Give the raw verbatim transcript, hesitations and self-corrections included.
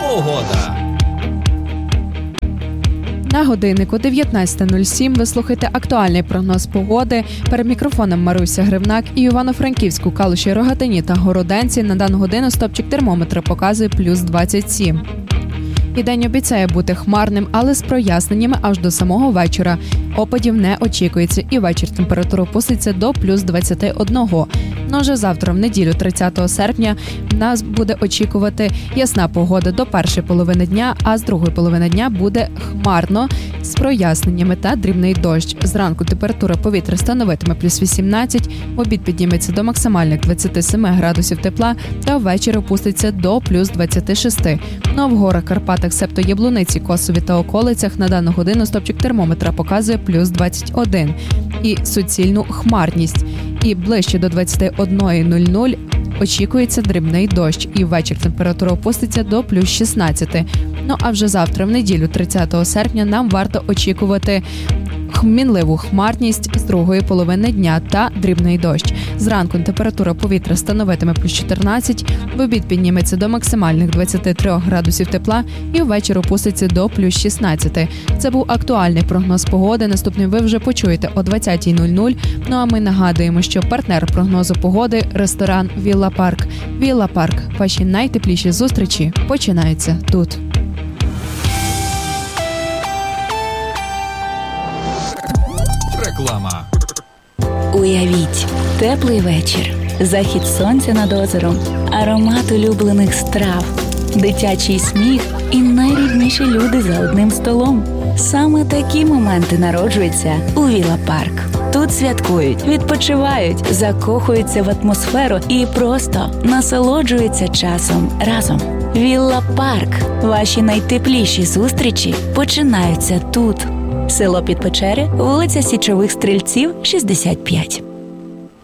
Погода. На годиннику дев'ятнадцята нуль сім ви слухаєте актуальний прогноз погоди. Перед мікрофоном Маруся Гривнак і Івано-Франківську, Калуші, Рогатині та Городенці на дану годину стопчик термометра показує плюс двадцять сім. І день обіцяє бути хмарним, але з проясненнями аж до самого вечора. Опадів не очікується, і вечір температура опуститься до плюс двадцять один. Ну вже завтра, в неділю, тридцятого серпня, нас буде очікувати ясна погода до першої половини дня, а з другої половини дня буде хмарно з проясненнями та дрібний дощ. Зранку температура повітря становитиме плюс вісімнадцять, в обід підніметься до максимальних двадцять сім градусів тепла та ввечері опуститься до плюс двадцять шість. Ну а в горах, Карпатах, себто Яблуниці, Косові та околицях на дану годину стопчик термометра показує плюс двадцять один і суцільну хмарність. І ближче до двадцять одна нуль нуль очікується дрібний дощ, і ввечері температура опуститься до плюс шістнадцять. Ну а вже завтра, в неділю, тридцятого серпня, нам варто очікувати мінливу хмарність з другої половини дня та дрібний дощ. Зранку температура повітря становитиме плюс чотирнадцять, в обід підніметься до максимальних двадцять три градусів тепла і ввечері опуститься до плюс шістнадцять. Це був актуальний прогноз погоди. Наступний ви вже почуєте о двадцята нуль нуль. Ну а ми нагадуємо, що партнер прогнозу погоди – ресторан «Вілла Парк». «Вілла Парк» – ваші найтепліші зустрічі починаються тут. Реклама. Уявіть, теплий вечір, захід сонця над озером, аромат улюблених страв, дитячий сміх і найрідніші люди за одним столом. Саме такі моменти народжуються у Вілла Парк. Тут святкують, відпочивають, закохуються в атмосферу і просто насолоджуються часом разом. Вілла Парк. Ваші найтепліші зустрічі починаються тут. Село Підпечери, вулиця Січових Стрільців, шістдесят п'ять.